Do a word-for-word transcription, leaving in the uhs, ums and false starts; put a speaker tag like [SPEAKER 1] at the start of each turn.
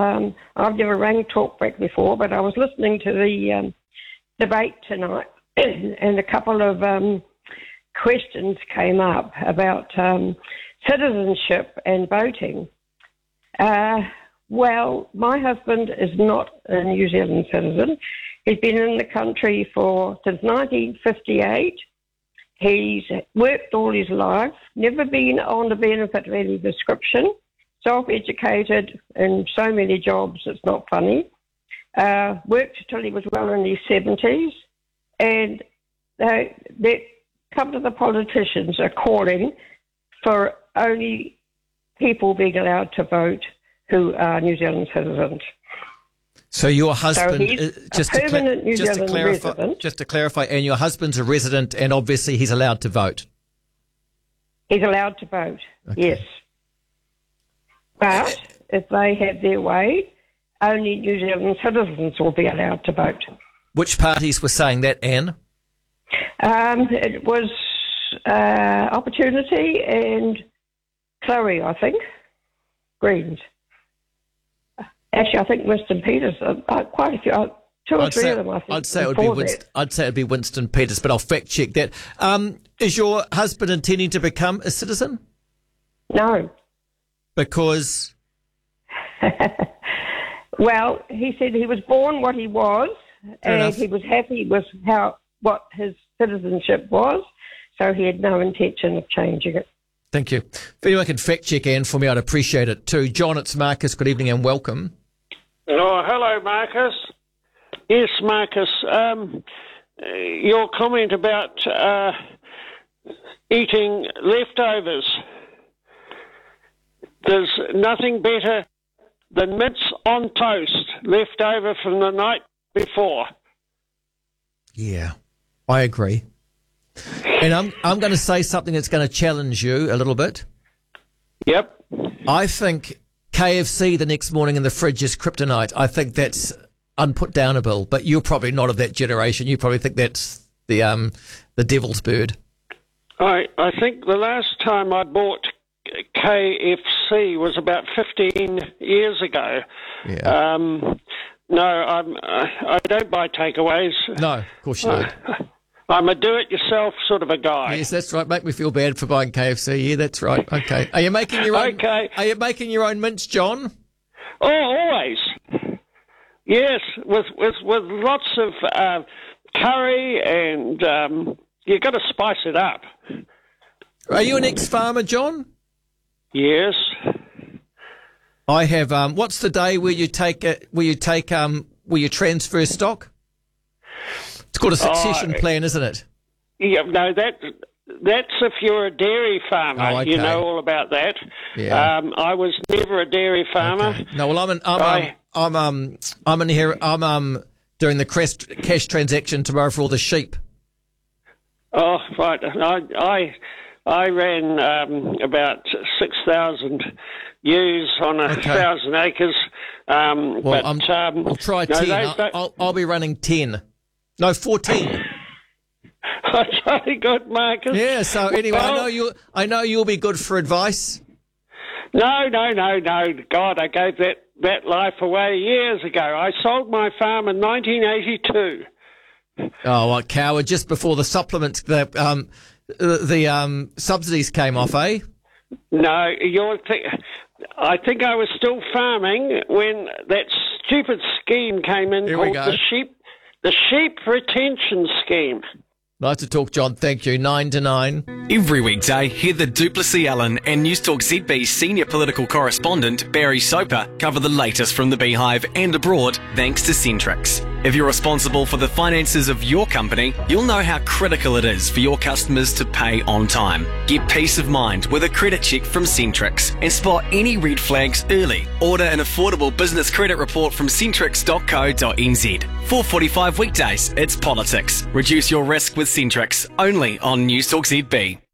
[SPEAKER 1] um, I've never rang Talkback before, but I was listening to the um, debate tonight, and a couple of um, questions came up about um, citizenship and voting. Uh, well, my husband is not a New Zealand citizen. He's been in the country for since nineteen fifty-eight. He's worked all his life, never been on the benefit of any description, self-educated in so many jobs, it's not funny. Uh, worked until he was well in his seventies, and they, they come to the politicians are calling for only people being allowed to vote who are New Zealand citizens.
[SPEAKER 2] So your husband,
[SPEAKER 1] so he's
[SPEAKER 2] uh, just,
[SPEAKER 1] a
[SPEAKER 2] to
[SPEAKER 1] permanent New
[SPEAKER 2] just,
[SPEAKER 1] Zealand
[SPEAKER 2] to clarify,
[SPEAKER 1] resident.
[SPEAKER 2] just to clarify, and your husband's a resident, and obviously he's allowed to vote.
[SPEAKER 1] He's allowed to vote,
[SPEAKER 2] Okay.
[SPEAKER 1] yes. But if they have their way, only New Zealand citizens will be allowed to vote.
[SPEAKER 2] Which parties were saying that, Anne?
[SPEAKER 1] Um, it was uh, Opportunity and Chloe, I think. Greens. Actually, I think Winston Peters. Uh, quite a few, uh, two or
[SPEAKER 2] I'd
[SPEAKER 1] three
[SPEAKER 2] say,
[SPEAKER 1] of them. I think.
[SPEAKER 2] I'd say it would be
[SPEAKER 1] before
[SPEAKER 2] Winston,
[SPEAKER 1] that.
[SPEAKER 2] I'd say it'd be Winston Peters, but I'll fact check that. Um, is your husband intending to become a citizen?
[SPEAKER 1] No.
[SPEAKER 2] Because
[SPEAKER 1] Well, he said he was born what he was,
[SPEAKER 2] Fair
[SPEAKER 1] and
[SPEAKER 2] enough.
[SPEAKER 1] he was happy with how what his citizenship was, so he had no intention of changing it.
[SPEAKER 2] Thank you. If anyone can fact check Anne for me, I'd appreciate it too. John, it's Marcus. Good evening and welcome.
[SPEAKER 3] Oh, hello, Marcus. Yes, Marcus. Um, your comment about uh, eating leftovers. There's nothing better than mince on toast left over from the night before.
[SPEAKER 2] Yeah, I agree. And I'm I'm going to say something that's going to challenge you a little bit.
[SPEAKER 3] Yep.
[SPEAKER 2] I think K F C the next morning in the fridge is kryptonite. I think that's unputdownable, but you're probably not of that generation. You probably think that's the um the devil's bird.
[SPEAKER 3] I, I think the last time I bought K F C was about fifteen years ago.
[SPEAKER 2] Yeah.
[SPEAKER 3] Um, no, I'm, I don't buy takeaways.
[SPEAKER 2] No, of course you don't.
[SPEAKER 3] I'm a do-it-yourself sort of a guy.
[SPEAKER 2] Yes, that's right. Make me feel bad for buying K F C. Yeah, that's right. Okay. Are you making your own?
[SPEAKER 3] Okay.
[SPEAKER 2] Are you making your own mince, John?
[SPEAKER 3] Oh, always. Yes, with with with lots of uh, curry, and um, you've got to spice it up.
[SPEAKER 2] Are you an ex-farmer, John?
[SPEAKER 3] Yes.
[SPEAKER 2] I have. Um, what's the day where you take it? Where you take um? Where you transfer stock? It's called a succession
[SPEAKER 3] Oh,
[SPEAKER 2] plan, isn't it?
[SPEAKER 3] Yeah, no, that that's if you're a dairy farmer.
[SPEAKER 2] Oh, okay.
[SPEAKER 3] You know all about that.
[SPEAKER 2] Yeah.
[SPEAKER 3] Um, I was never a dairy farmer.
[SPEAKER 2] Okay. No, well, I'm an, I'm, um,
[SPEAKER 3] I-
[SPEAKER 2] I'm um I'm in here. I'm um doing the cash cash transaction tomorrow for all the sheep.
[SPEAKER 3] Oh, right. I I, I ran um, about six thousand ewes on a
[SPEAKER 2] Okay.
[SPEAKER 3] thousand acres. Um,
[SPEAKER 2] Well,
[SPEAKER 3] but
[SPEAKER 2] I'm,
[SPEAKER 3] um,
[SPEAKER 2] I'll try
[SPEAKER 3] no,
[SPEAKER 2] ten.
[SPEAKER 3] they-
[SPEAKER 2] I'll,
[SPEAKER 3] they-
[SPEAKER 2] I'll, I'll be running ten. No, fourteen.
[SPEAKER 3] That's very good, Marcus.
[SPEAKER 2] Yeah. So anyway, I
[SPEAKER 3] Well-
[SPEAKER 2] know you. I know you'll be good for advice.
[SPEAKER 3] No, no, no, no. God, I gave that, that life away years ago. I sold my farm in nineteen eighty-two.
[SPEAKER 2] Oh, what coward! Just before the supplements, the um, the, the um subsidies came off, eh?
[SPEAKER 3] No, you're th- I think I was still farming when that stupid scheme came in
[SPEAKER 2] Here we
[SPEAKER 3] called
[SPEAKER 2] go.
[SPEAKER 3] the sheep, the sheep retention scheme.
[SPEAKER 2] Nice to talk, John. Thank you. Nine to nine.
[SPEAKER 4] Every weekday, Heather Duplessis Allen and Newstalk Z B's senior political correspondent, Barry Soper, cover the latest from the Beehive and abroad thanks to Centrix. If you're responsible for the finances of your company, you'll know how critical it is for your customers to pay on time. Get peace of mind with a credit check from Centrix and spot any red flags early. Order an affordable business credit report from centrix dot co dot n z. four forty-five weekdays, it's politics. Reduce your risk with Centrix, only on Newstalk Z B.